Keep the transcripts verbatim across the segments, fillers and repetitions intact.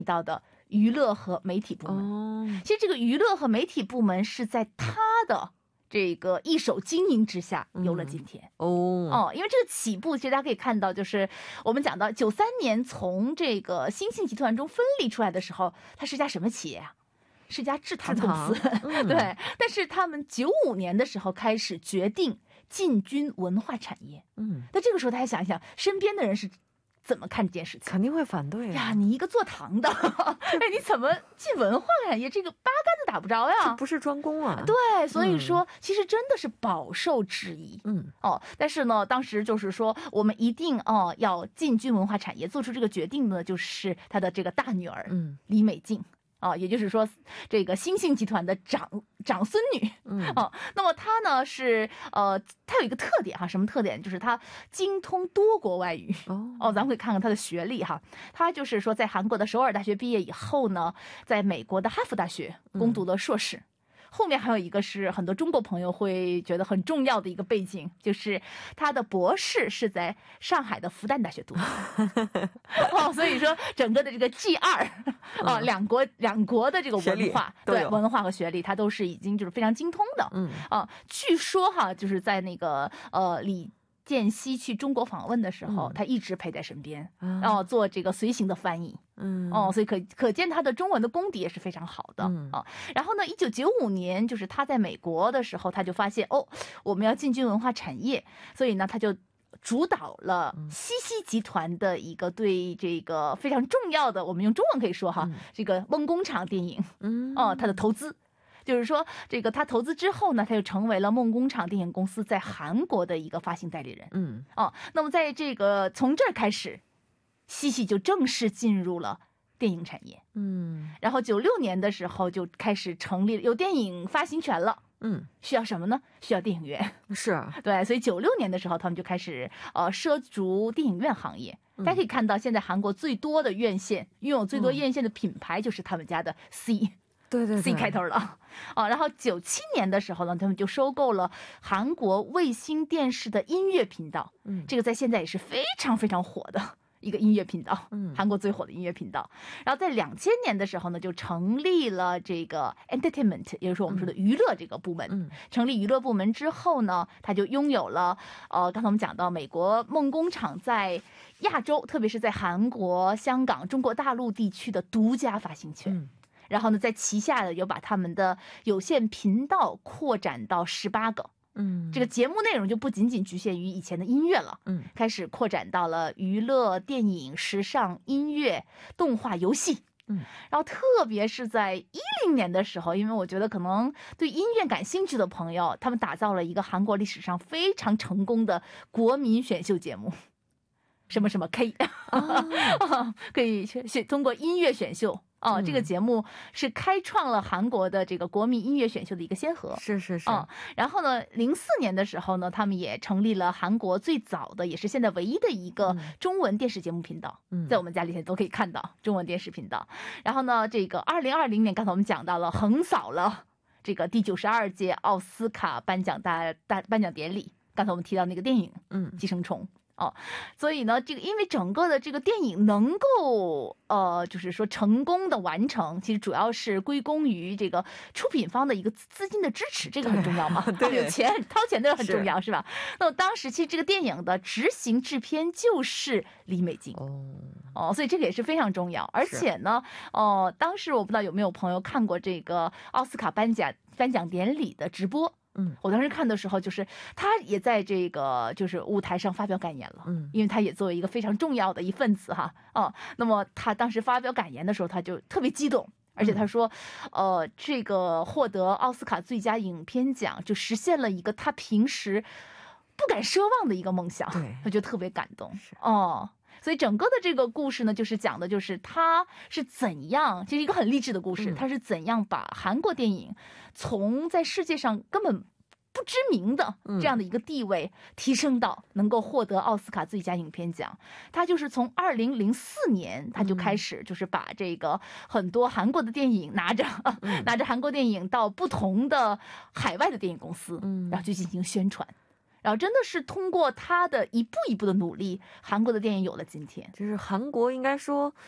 提到的娱乐和媒体部门。 哦， 其实这个娱乐和媒体部门是在他的这个一手经营之下有了今天。 哦哦，因为这个起步，其实大家可以看到，就是我们讲到九三年从这个新兴集团中分离出来的时候，它是家什么企业啊？是家制糖公司。 制糖嗯对，但是他们九五年的时候开始决定进军文化产业。 嗯， 那这个时候大家想一想，身边的人是怎么看这件事情？ 肯定会反对呀，你一个做糖的，哎，你怎么进文化产业？这个八竿子打不着呀！ 这不是专攻啊。 对，所以说、嗯、其实真的是饱受质疑。 嗯， 哦，但是呢，当时就是说，我们一定哦要进军文化产业，做出这个决定呢，就是他的这个大女儿， 嗯， 李美静。啊，也就是说，这个新兴集团的长长孙女， 嗯， 哦，那么她呢是呃，她有一个特点哈，什么特点？就是她精通多国外语。 哦， 哦，咱们可以看看她的学历哈，她就是说，在韩国的首尔大学毕业以后呢，在美国的哈佛大学攻读了硕士。嗯，后面还有一个是很多中国朋友会觉得很重要的一个背景，就是他的博士是在上海的复旦大学读的。哦，所以说整个的这个 G 二 啊， 嗯、 两国两国的这个文化，对文化和学历，他都是已经就是非常精通的。 嗯啊，据说哈，就是在那个呃李建熙去中国访问的时候，嗯、他一直陪在身边，然后、啊、做这个随行的翻译。 嗯， 哦，所以可可见他的中文的功底也是非常好的。 嗯啊，然后呢，一九九五年，就是他在美国的时候，他就发现哦，我们要进军文化产业，所以呢，他就主导了西西集团的一个对这个非常重要的，我们用中文可以说哈，嗯、这个梦工厂电影， 嗯， 哦，他的投资。就是说，这个他投资之后呢，他就成为了梦工厂电影公司在韩国的一个发行代理人。 嗯， 哦，那么在这个从这儿开始，西西就正式进入了电影产业。 嗯， 然后九六年的时候就开始成立，有电影发行权了。 嗯， 需要什么呢？需要电影院。 是， 对，所以九六年的时候，他们就开始呃涉足电影院行业。大家可以看到，现在韩国最多的院线，拥有最多院线的品牌就是他们家的 C。 对对对 C 开头了啊，然后九七年的时候呢，他们就收购了韩国卫星电视的音乐频道， 嗯， 这个在现在也是非常非常火的一个音乐频道， 嗯， 韩国最火的音乐频道。然后在两千年的时候呢，就成立了这个 entertainment， 也就是我们说的娱乐这个部门。 嗯， 成立娱乐部门之后呢，他就拥有了呃，刚才我们讲到美国梦工厂在亚洲，特别是在韩国、香港、中国大陆地区的独家发行权。 嗯， 然后呢，在旗下的有把他们的有线频道扩展到十八个， 嗯， 这个节目内容就不仅仅局限于以前的音乐了， 嗯， 开始扩展到了娱乐、电影、时尚、音乐、动画、游戏， 嗯， 然后特别是在一零年的时候，因为我觉得可能对音乐感兴趣的朋友，他们打造了一个韩国历史上非常成功的国民选秀节目。什么什么 K，、哦、可以选通过音乐选秀哦、嗯，这个节目是开创了韩国的这个国民音乐选秀的一个先河。 是是是。 嗯，然后呢，零四年的时候呢，他们也成立了韩国最早的，也是现在唯一的一个中文电视节目频道。嗯，在我们家里现在都可以看到中文电视频道。然后呢，这个二零二零年，刚才我们讲到了，横扫了这个第九十二届奥斯卡颁奖大大颁奖典礼。刚才我们提到那个电影， 嗯， 寄生虫。哦，所以呢，这个因为整个的这个电影能够呃，就是说成功的完成，其实主要是归功于这个出品方的一个资金的支持，这个很重要嘛。 对， 有钱掏钱的很重要， 是, 是吧？那么当时其实这个电影的执行制片就是李美静。 哦哦，所以这个也是非常重要。而且呢，哦、呃，当时我不知道有没有朋友看过这个奥斯卡颁奖颁奖典礼的直播。 嗯， 我当时看的时候，就是他也在这个就是舞台上发表感言了， 嗯， 因为他也作为一个非常重要的一份子哈，哦，那么他当时发表感言的时候，他就特别激动，而且他说，嗯、呃，这个获得奥斯卡最佳影片奖，就实现了一个他平时不敢奢望的一个梦想， 对， 他就特别感动，哦。所以整个的这个故事呢，就是讲的就是他是怎样，其实一个很励志的故事，他是怎样把韩国电影从在世界上根本不知名的这样的一个地位提升到能够获得奥斯卡最佳影片奖。他就是从二零零四年他就开始就是把这个很多韩国的电影拿着拿着韩国电影到不同的海外的电影公司，然后去进行宣传。然后真的是通过他的一步一步的努力，韩国的电影有了今天。 就是韩国应该说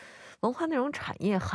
文化内容产业